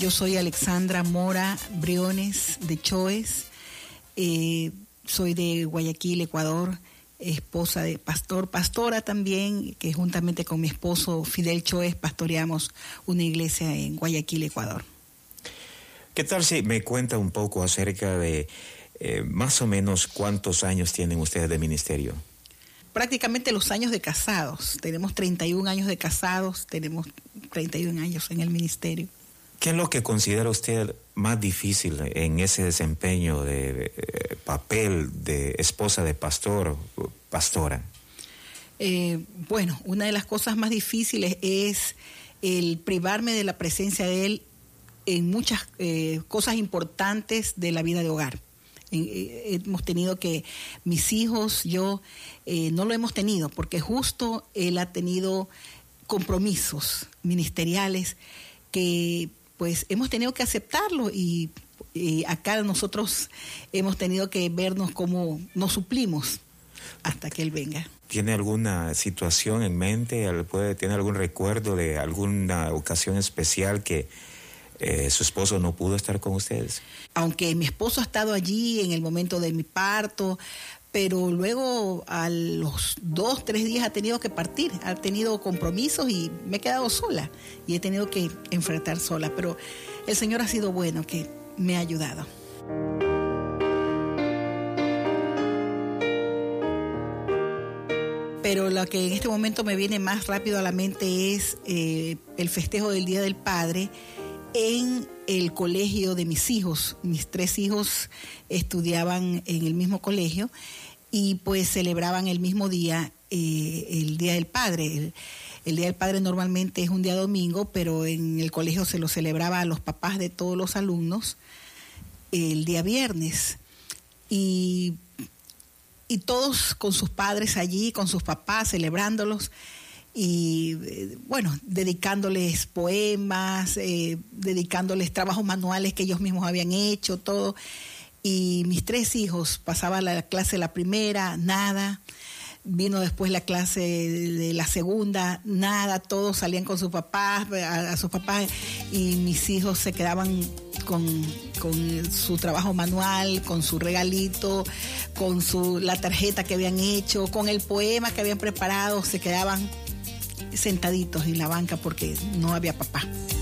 Yo soy Alexandra Mora Briones de Choes, soy de Guayaquil, Ecuador, esposa de pastora también, que juntamente con mi esposo Fidel Choes pastoreamos una iglesia en Guayaquil, Ecuador. ¿Qué tal si me cuenta un poco acerca de más o menos cuántos años tienen ustedes de ministerio? Prácticamente los años de casados. Tenemos 31 años de casados, tenemos 31 años en el ministerio. ¿Qué es lo que considera usted más difícil en ese desempeño de papel de esposa de pastor, pastora? Bueno, una de las cosas más difíciles es el privarme de la presencia de él en muchas cosas importantes de la vida de hogar. Hemos tenido que, mis hijos, yo, no lo hemos tenido, porque justo él ha tenido compromisos ministeriales que pues hemos tenido que aceptarlo y acá nosotros hemos tenido que vernos cómo nos suplimos hasta que él venga. ¿Tiene alguna situación en mente? ¿Tiene algún recuerdo de alguna ocasión especial que su esposo no pudo estar con ustedes? Aunque mi esposo ha estado allí en el momento de mi parto, pero luego a los 2-3 días ha tenido que partir, ha tenido compromisos y me he quedado sola y he tenido que enfrentar sola, pero el Señor ha sido bueno, que me ha ayudado. Pero lo que en este momento me viene más rápido a la mente es el festejo del Día del Padre en el colegio de mis hijos. Mis 3 hijos estudiaban en el mismo colegio y pues celebraban el mismo día, el Día del Padre. El Día del Padre normalmente es un día domingo, pero en el colegio se lo celebraba a los papás de todos los alumnos el día viernes. Y todos con sus padres allí, con sus papás, celebrándolos. Y bueno, dedicándoles poemas, dedicándoles trabajos manuales que ellos mismos habían hecho, todo. Y mis 3 hijos pasaban la clase la primera, nada. Vino después la clase de la segunda, nada. Todos salían con sus papás, a sus papás, y mis hijos se quedaban con su trabajo manual, con su regalito, con la tarjeta que habían hecho, con el poema que habían preparado. Se quedaban sentaditos en la banca porque no había papá.